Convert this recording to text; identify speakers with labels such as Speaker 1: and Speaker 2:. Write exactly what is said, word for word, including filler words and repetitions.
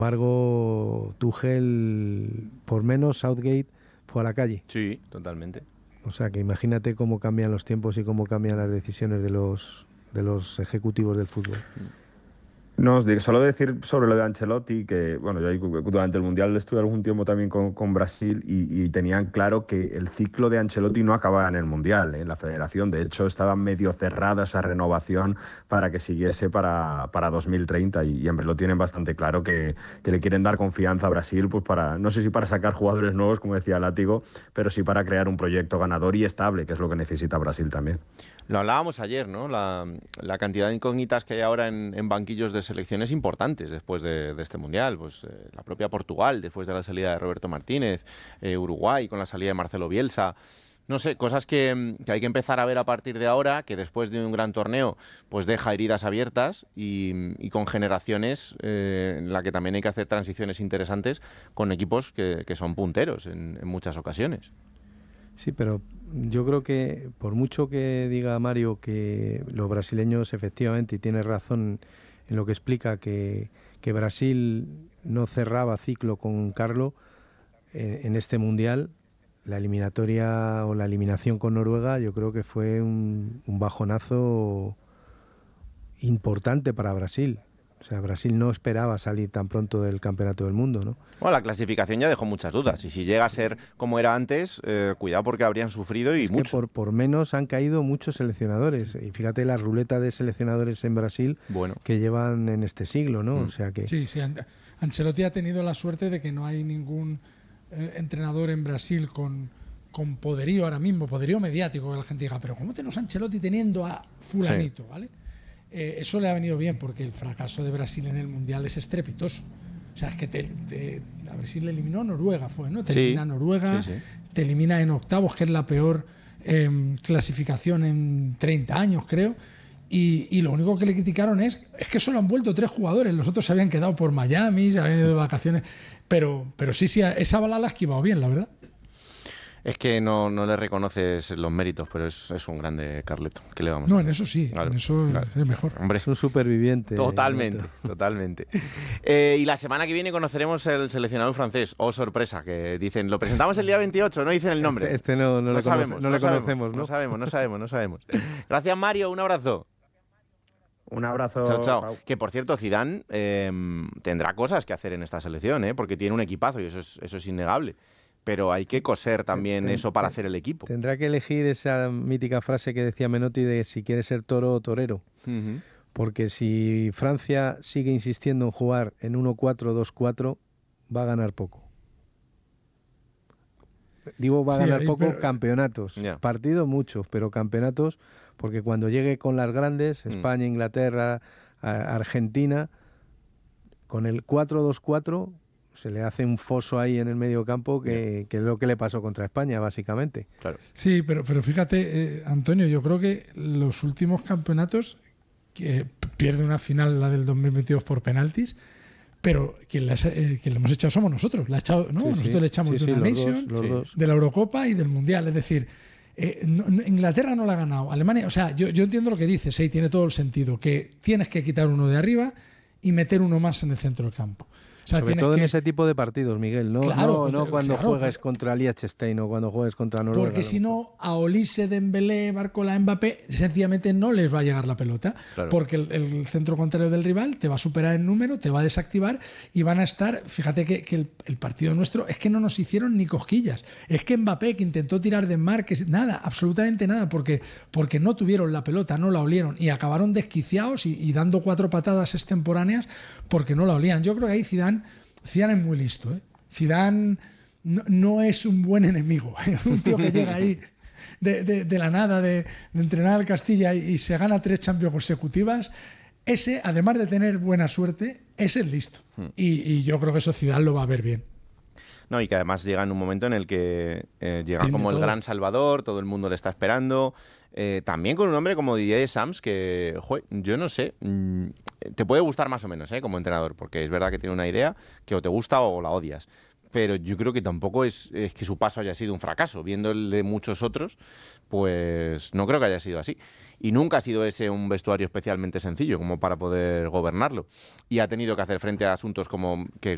Speaker 1: embargo, Tuchel, por menos, Southgate fue a la calle.
Speaker 2: Sí, totalmente.
Speaker 1: O sea, que imagínate cómo cambian los tiempos y cómo cambian las decisiones de los, de los ejecutivos del fútbol.
Speaker 3: No, os digo, solo decir sobre lo de Ancelotti, que bueno, yo ahí durante el Mundial estuve algún tiempo también con, con Brasil y, y tenían claro que el ciclo de Ancelotti no acababa en el Mundial, ¿eh? En la federación. De hecho, estaba medio cerrada esa renovación para que siguiese para, para dos mil treinta y, y en verdad lo tienen bastante claro que, que le quieren dar confianza a Brasil, pues para, no sé si para sacar jugadores nuevos, como decía Látigo, pero sí para crear un proyecto ganador y estable, que es lo que necesita Brasil también.
Speaker 2: Lo hablábamos ayer, ¿no? La, la cantidad de incógnitas que hay ahora en, en banquillos de selecciones importantes después de, de este Mundial. Pues eh, la propia Portugal, después de la salida de Roberto Martínez, eh, Uruguay con la salida de Marcelo Bielsa. No sé, cosas que, que hay que empezar a ver a partir de ahora, que después de un gran torneo pues deja heridas abiertas y, y con generaciones eh, en la que también hay que hacer transiciones interesantes con equipos que, que son punteros en, en muchas ocasiones.
Speaker 1: Sí, pero yo creo que por mucho que diga Mario que los brasileños efectivamente, y tiene razón en lo que explica, que, que Brasil no cerraba ciclo con Carlo en, en este Mundial, la eliminatoria o la eliminación con Noruega yo creo que fue un, un bajonazo importante para Brasil. O sea, Brasil no esperaba salir tan pronto del Campeonato del Mundo, ¿no?
Speaker 2: Bueno, la clasificación ya dejó muchas dudas. Y si llega a ser como era antes, eh, cuidado porque habrían sufrido y
Speaker 1: es
Speaker 2: mucho.
Speaker 1: Que por, por menos han caído muchos seleccionadores. Y fíjate la ruleta de seleccionadores en Brasil
Speaker 2: bueno.
Speaker 1: que llevan en este siglo, ¿no?
Speaker 2: Mm.
Speaker 1: O sea que...
Speaker 4: Sí, sí. Ancelotti ha tenido la suerte de que no hay ningún eh, entrenador en Brasil con, con poderío ahora mismo, poderío mediático, que la gente diga, pero ¿cómo tenemos a Ancelotti teniendo a fulanito, sí. ¿vale? Eh, eso le ha venido bien porque el fracaso de Brasil en el Mundial es estrepitoso. O sea, es que te, te, a Brasil le eliminó Noruega, fue, ¿no? Te
Speaker 2: sí,
Speaker 4: elimina Noruega, sí, sí. te elimina en octavos, que es la peor eh, clasificación en treinta años, creo. Y, y lo único que le criticaron es, es que solo han vuelto tres jugadores. Los otros se habían quedado por Miami, se habían ido de vacaciones. Pero, pero sí, sí, esa bala la ha esquivado bien, la verdad.
Speaker 2: Es que no, no le reconoces los méritos, pero es, es un grande Carleto. ¿Qué le vamos
Speaker 4: no,
Speaker 2: a hacer?
Speaker 4: en eso sí, claro, en eso claro. es mejor.
Speaker 1: Hombre, es un superviviente.
Speaker 2: Totalmente, totalmente. Eh, y la semana que viene conoceremos el seleccionador francés. Oh, sorpresa, que dicen, lo presentamos el día veintiocho, no dicen el nombre.
Speaker 1: Este, este no, no,
Speaker 2: no,
Speaker 1: le
Speaker 2: sabemos,
Speaker 1: conoce, no, no le
Speaker 2: sabemos,
Speaker 1: conocemos, ¿no?
Speaker 2: No sabemos, no sabemos, no sabemos. Gracias, Mario, un abrazo.
Speaker 3: Un abrazo.
Speaker 2: Chao, chao. chao. Que, por cierto, Zidane eh, tendrá cosas que hacer en esta selección, ¿eh? Porque tiene un equipazo y eso es, eso es innegable. Pero hay que coser también ten, eso para ten, hacer el equipo.
Speaker 1: Tendrá que elegir esa mítica frase que decía Menotti de si quiere ser toro o torero.
Speaker 2: Uh-huh.
Speaker 1: Porque si Francia sigue insistiendo en jugar en uno cuatro dos cuatro, va a ganar poco. Digo, va a sí, ganar ahí, poco pero... campeonatos. Yeah. Partidos muchos, pero campeonatos, porque cuando llegue con las grandes, España, mm. Inglaterra, Argentina, con el cuatro dos cuatro... se le hace un foso ahí en el medio campo que, que es lo que le pasó contra España, básicamente.
Speaker 2: Claro.
Speaker 4: Sí, pero, pero fíjate, eh, Antonio, yo creo que los últimos campeonatos, que pierde una final, la del dos mil veintidós por penaltis, pero quien le, eh, quien le hemos echado somos nosotros. La ha echado, ¿no?
Speaker 1: Sí,
Speaker 4: nosotros
Speaker 1: sí.
Speaker 4: le echamos
Speaker 1: sí,
Speaker 4: de
Speaker 1: sí,
Speaker 4: una
Speaker 1: los
Speaker 4: Nation,
Speaker 1: dos, los dos.
Speaker 4: de la Eurocopa y del Mundial. Es decir, eh, no, Inglaterra no la ha ganado. Alemania, o sea, yo, yo entiendo lo que dices, ¿eh? Y tiene todo el sentido, que tienes que quitar uno de arriba y meter uno más en el centro del campo. O sea,
Speaker 1: sobre todo
Speaker 4: que...
Speaker 1: en ese tipo de partidos, Miguel, no,
Speaker 4: claro,
Speaker 1: no, no cuando
Speaker 4: claro,
Speaker 1: juegas contra Liechtenstein o cuando juegues contra Noruega.
Speaker 4: Porque si no, a Olise, Dembélé, Barcola, Mbappé, sencillamente no les va a llegar la pelota. Claro. Porque el, el centro contrario del rival te va a superar en número, te va a desactivar y van a estar... Fíjate que, que el, el partido nuestro es que no nos hicieron ni cosquillas. Es que Mbappé, que intentó tirar de marques, nada, absolutamente nada, porque, porque no tuvieron la pelota, no la olieron y acabaron desquiciados y, y dando cuatro patadas extemporáneas porque no la olían. Yo creo que ahí Zidane... Zidane es muy listo, ¿eh? Zidane no, no es un buen enemigo. Un tío que llega ahí de, de, de la nada, de, de entrenar al Castilla y, y se gana tres Champions consecutivas. Ese, además de tener buena suerte, ese es listo. Hmm. Y, y yo creo que eso Zidane lo va a ver bien.
Speaker 2: No, y que además llega en un momento en el que eh, llega Tiene como todo. el gran salvador, todo el mundo le está esperando. Eh, también con un hombre como Didier Deschamps, que, joder, yo no sé, mmm, te puede gustar más o menos, ¿eh? Como entrenador, porque es verdad que tiene una idea que o te gusta o la odias. Pero yo creo que tampoco es, es que su paso haya sido un fracaso. Viendo el de muchos otros, pues no creo que haya sido así. Y nunca ha sido ese un vestuario especialmente sencillo como para poder gobernarlo. Y ha tenido que hacer frente a asuntos como que